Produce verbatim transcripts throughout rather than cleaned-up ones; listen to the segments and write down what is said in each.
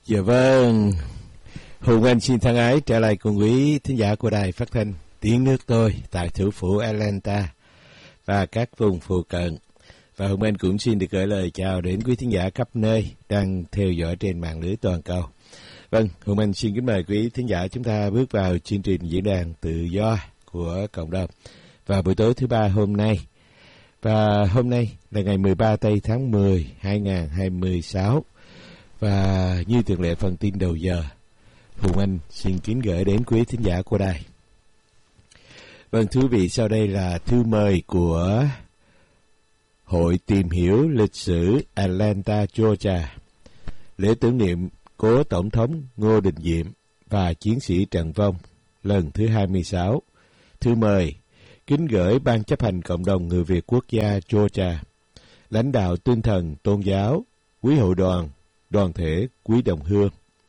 Dạ vâng, Hùng Anh xin thân ái trở lại cùng quý thính giả của đài phát thanh Tiếng Nước Tôi tại thủ phủ Atlanta và các vùng phụ cận. Và Hùng Anh cũng xin được gửi lời chào đến quý thính giả khắp nơi đang theo dõi trên mạng lưới toàn cầu. Vâng, Hùng Anh xin kính mời quý thính giả chúng ta bước vào chương trình diễn đàn tự do của cộng đồng vào buổi tối thứ ba hôm nay. Và hôm nay là ngày mười ba tây tháng mười hai nghìn không trăm hai mươi sáu. Và như thường lệ phần tin đầu giờ, Hùng Anh xin kính gửi đến quý thính giả của đài. Vâng, thưa quý vị, sau đây là thư mời của Hội Tìm Hiểu Lịch Sử Atlanta, Georgia, lễ tưởng niệm cố Tổng thống Ngô Đình Diệm và chiến sĩ Trần Vong lần thứ hai mươi sáu. Thư mời kính gửi Ban chấp hành Cộng đồng Người Việt Quốc gia Georgia, lãnh đạo tinh thần tôn giáo, quý hội đoàn, đoàn thể, quý đồng hương.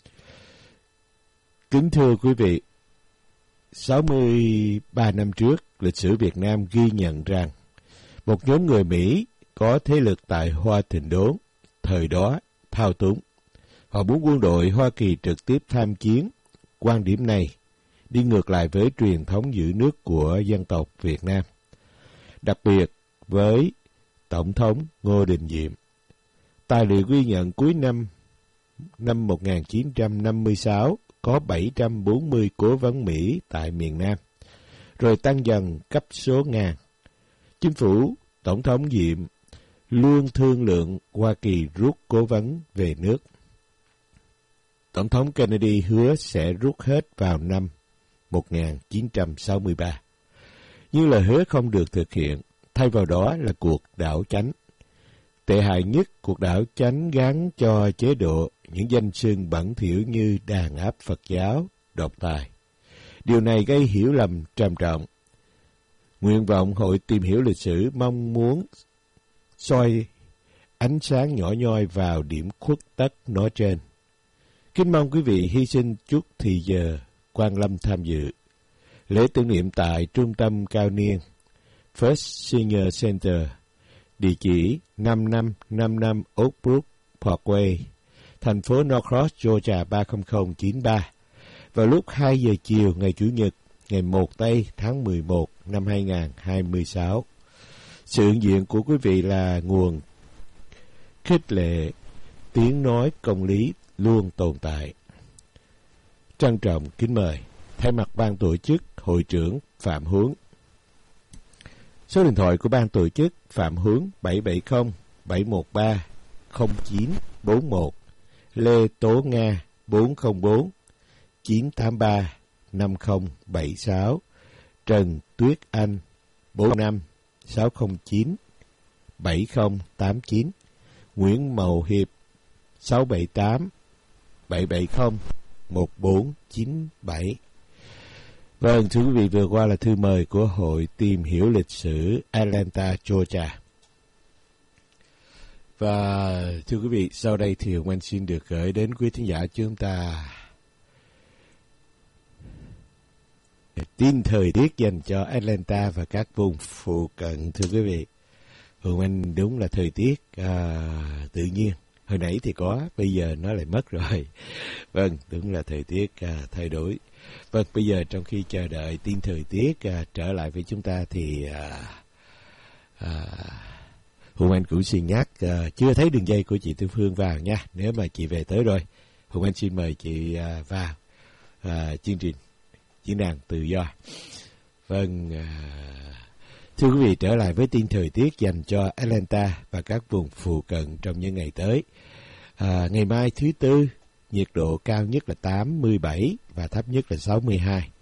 Kính thưa quý vị, sáu mươi ba năm trước, lịch sử Việt Nam ghi nhận rằng một nhóm người Mỹ có thế lực tại Hoa Thịnh Đốn, thời đó thao túng. Họ muốn quân đội Hoa Kỳ trực tiếp tham chiến. Quan điểm này đi ngược lại với truyền thống giữ nước của dân tộc Việt Nam, đặc biệt với Tổng thống Ngô Đình Diệm. Tài liệu ghi nhận cuối năm năm một nghìn chín trăm năm mươi sáu có bảy trăm bốn mươi cố vấn Mỹ tại miền Nam, rồi tăng dần cấp số ngàn. Chính phủ Tổng thống Diệm luôn thương lượng Hoa Kỳ rút cố vấn về nước. Tổng thống Kennedy hứa sẽ rút hết vào năm một nghìn chín trăm sáu mươi ba. Nhưng lời hứa không được thực hiện, thay vào đó là cuộc đảo chánh. Tệ hại nhất, cuộc đảo chánh gắn cho chế độ những danh xưng bẩn thỉu như đàn áp Phật giáo, độc tài. Điều này gây hiểu lầm trầm trọng. Nguyện vọng Hội Tìm Hiểu Lịch Sử mong muốn soi ánh sáng nhỏ nhoi vào điểm khuất tất nói trên. Kính mong quý vị hy sinh chút thì giờ quan lâm tham dự lễ tưởng niệm tại Trung tâm Cao niên First Senior Center, địa chỉ năm năm năm năm Oak Brook Parkway, thành phố Norcross, Georgia ba không không chín ba, vào lúc hai giờ chiều ngày Chủ nhật, ngày một tây tháng mười một năm hai nghìn không trăm hai mươi sáu. Sự hiện diện của quý vị là nguồn khích lệ tiếng nói công lý luôn tồn tại. Trân trọng kính mời, thay mặt ban tổ chức, Hội trưởng Phạm Huấn. Số điện thoại của ban tổ chức Phạm Huấn bảy bảy không bảy một ba không chín bốn một, Lê Tố Nga bốn không bốn chín tám ba năm không bảy sáu, Trần Tuyết Anh bốn năm sáu không chín bảy không tám chín, Nguyễn Mậu Hiệp sáu bảy tám bảy bảy không một bốn chín bảy. Vâng, thưa quý vị, vừa qua là thư mời của Hội Tìm Hiểu Lịch Sử Atlanta, Georgia. Và thưa quý vị, sau đây thì Hùng Anh xin được gửi đến quý thính giả chúng ta tin thời tiết dành cho Atlanta và các vùng phụ cận. Thưa quý vị, Hùng Anh đúng là thời tiết à, tự nhiên. Hồi nãy thì có, bây giờ nó lại mất rồi. Vâng, đúng là thời tiết à, thay đổi. Vâng, bây giờ trong khi chờ đợi tin thời tiết à, trở lại với chúng ta thì à, à, Hùng Anh cũng xin nhắc, à, chưa thấy đường dây của chị Tư Phương vào nha. Nếu mà chị về tới rồi, Hùng Anh xin mời chị à, vào à, chương trình diễn đàn tự do. Vâng, à, thưa quý vị, trở lại với tin thời tiết dành cho Atlanta và các vùng phụ cận trong những ngày tới. À, ngày mai thứ Tư, nhiệt độ cao nhất là tám mươi bảy và thấp nhất là sáu mươi hai.